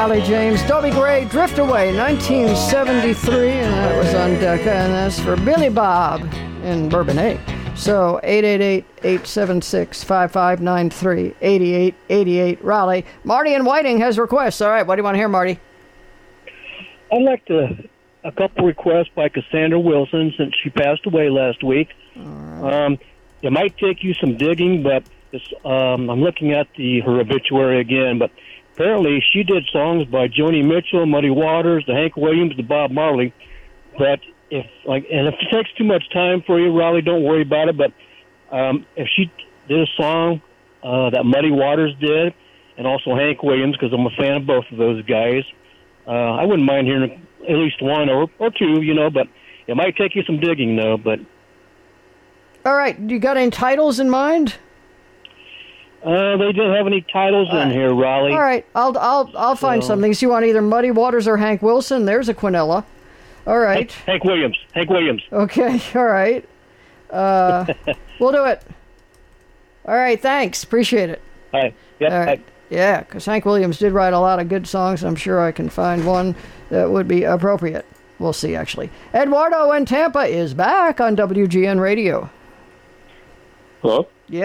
Raleigh James. Dobie Gray, Drift Away, 1973, and that was on Decca, and that's for Billy Bob in Bourbonnais. So 888-876-5593, 8888 Raleigh. Marty in Whiting has requests. All right, what do you want to hear, Marty? I'd like a couple requests by Cassandra Wilson since she passed away last week. All right. It might take you some digging, but I'm looking at her obituary again, but apparently she did songs by Joni Mitchell, Muddy Waters, the Hank Williams, the Bob Marley. But if it takes too much time for you, Raleigh, don't worry about it. But if she did a song that Muddy Waters did, and also Hank Williams, because I'm a fan of both of those guys, I wouldn't mind hearing at least one or two, but it might take you some digging, though. But all right, you got any titles in mind? They didn't have any titles in here, Raleigh. All right, I'll find something. So you want either Muddy Waters or Hank Wilson? There's a Quinella. All right. Hank Williams. Okay, all right. We'll do it. All right, thanks. Appreciate it. All right. Yep. All right. Yeah, because Hank Williams did write a lot of good songs. I'm sure I can find one that would be appropriate. We'll see, actually. Eduardo in Tampa is back on WGN Radio. Hello?